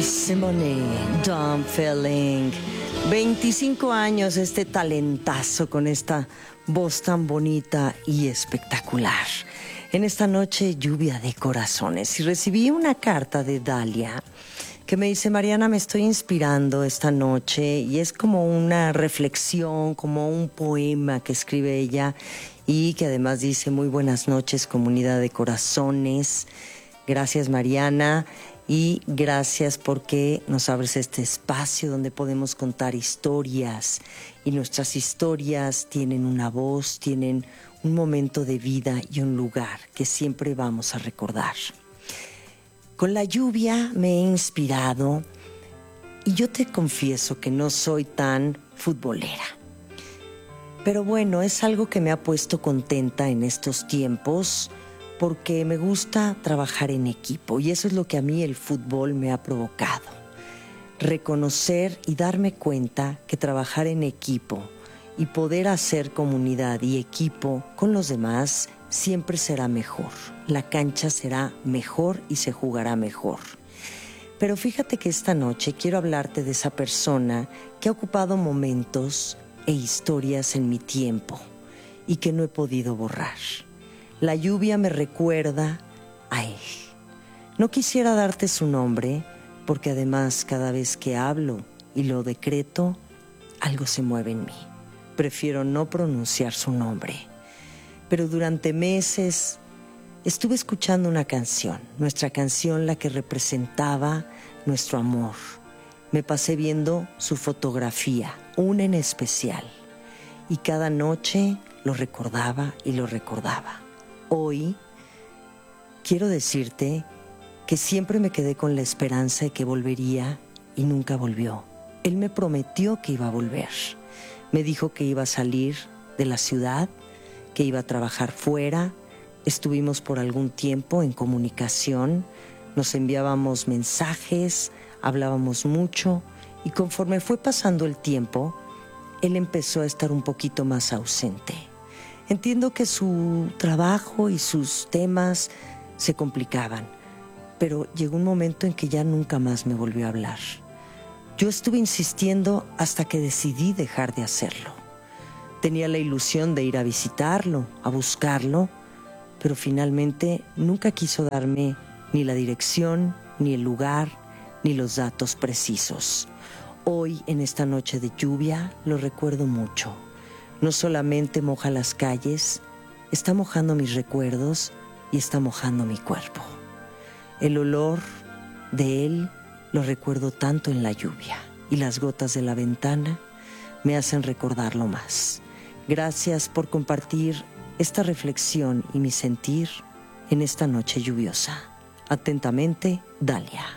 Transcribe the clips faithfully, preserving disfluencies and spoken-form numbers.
Simone, Dumb Feeling. veinticinco años, este talentazo con esta voz tan bonita y espectacular. En esta noche, lluvia de corazones. Y recibí una carta de Dalia que me dice: Mariana, me estoy inspirando esta noche. Y es como una reflexión, como un poema que escribe ella. Y que además dice: muy buenas noches, comunidad de corazones. Gracias, Mariana. Y gracias porque nos abres este espacio donde podemos contar historias. Y nuestras historias tienen una voz, tienen un momento de vida y un lugar que siempre vamos a recordar. Con la lluvia me he inspirado y yo te confieso que no soy tan futbolera. Pero bueno, es algo que me ha puesto contenta en estos tiempos, porque me gusta trabajar en equipo y eso es lo que a mí el fútbol me ha provocado. Reconocer y darme cuenta que trabajar en equipo y poder hacer comunidad y equipo con los demás siempre será mejor. La cancha será mejor y se jugará mejor. Pero fíjate que esta noche quiero hablarte de esa persona que ha ocupado momentos e historias en mi tiempo y que no he podido borrar. La lluvia me recuerda a él. No quisiera darte su nombre, porque además cada vez que hablo y lo decreto, algo se mueve en mí. Prefiero no pronunciar su nombre. Pero durante meses estuve escuchando una canción, nuestra canción, la que representaba nuestro amor. Me pasé viendo su fotografía, una en especial, y cada noche lo recordaba y lo recordaba. Hoy quiero decirte que siempre me quedé con la esperanza de que volvería y nunca volvió. Él me prometió que iba a volver. Me dijo que iba a salir de la ciudad, que iba a trabajar fuera. Estuvimos por algún tiempo en comunicación, nos enviábamos mensajes, hablábamos mucho y conforme fue pasando el tiempo, él empezó a estar un poquito más ausente. Entiendo que su trabajo y sus temas se complicaban, pero llegó un momento en que ya nunca más me volvió a hablar. Yo estuve insistiendo hasta que decidí dejar de hacerlo. Tenía la ilusión de ir a visitarlo, a buscarlo, pero finalmente nunca quiso darme ni la dirección, ni el lugar, ni los datos precisos. Hoy, en esta noche de lluvia, lo recuerdo mucho. No solamente moja las calles, está mojando mis recuerdos y está mojando mi cuerpo. El olor de él lo recuerdo tanto en la lluvia y las gotas de la ventana me hacen recordarlo más. Gracias por compartir esta reflexión y mi sentir en esta noche lluviosa. Atentamente, Dalia.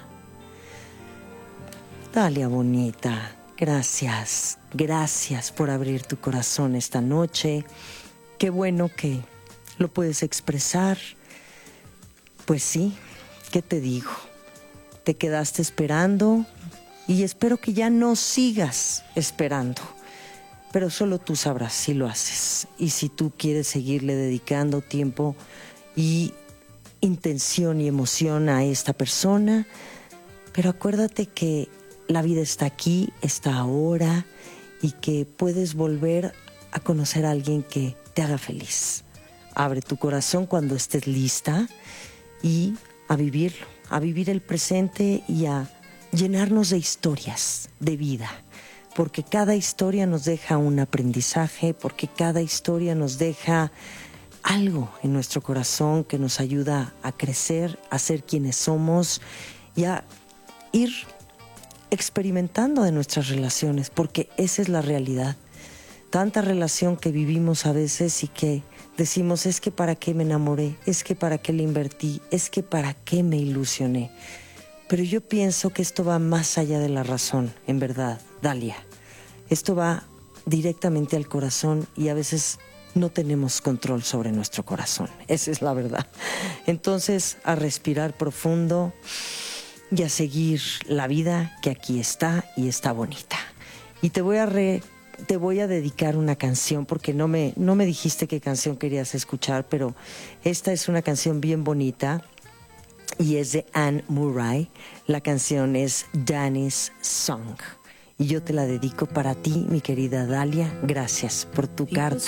Dalia bonita. Gracias, gracias por abrir tu corazón esta noche. Qué bueno que lo puedes expresar. Pues sí, ¿qué te digo? Te quedaste esperando y espero que ya no sigas esperando. Pero solo tú sabrás si lo haces y si tú quieres seguirle dedicando tiempo y intención y emoción a esta persona. Pero acuérdate que la vida está aquí, está ahora y que puedes volver a conocer a alguien que te haga feliz. Abre tu corazón cuando estés lista y a vivirlo, a vivir el presente y a llenarnos de historias de vida. Porque cada historia nos deja un aprendizaje, porque cada historia nos deja algo en nuestro corazón que nos ayuda a crecer, a ser quienes somos y a ir experimentando de nuestras relaciones, porque esa es la realidad. Tanta relación que vivimos a veces y que decimos: es que para qué me enamoré, es que para qué le invertí, es que para qué me ilusioné. Pero yo pienso que esto va más allá de la razón, en verdad, Dalia. Esto va directamente al corazón y a veces no tenemos control sobre nuestro corazón. Esa es la verdad. Entonces, a respirar profundo y a seguir la vida que aquí está y está bonita. Y te voy a re, te voy a dedicar una canción porque no me, no me dijiste qué canción querías escuchar, pero esta es una canción bien bonita y es de Anne Murray. La canción es Danny's Song. Y yo te la dedico para ti, mi querida Dalia. Gracias por tu carta.